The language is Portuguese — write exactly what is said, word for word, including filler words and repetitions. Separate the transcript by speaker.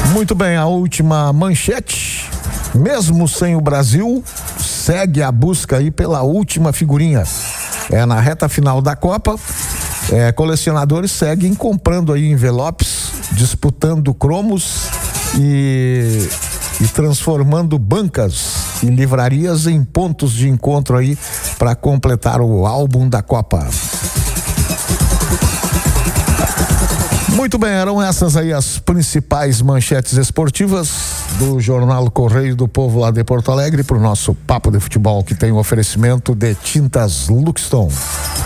Speaker 1: Muito bem, a última manchete, mesmo sem o Brasil, segue a busca aí pela última figurinha. É na reta final da Copa, é, colecionadores seguem comprando aí envelopes, disputando cromos e, e transformando bancas e livrarias em pontos de encontro aí para completar o álbum da Copa. Muito bem, eram essas aí as principais manchetes esportivas do Jornal Correio do Povo lá de Porto Alegre para o nosso Papo de Futebol, que tem o oferecimento de Tintas Luxton.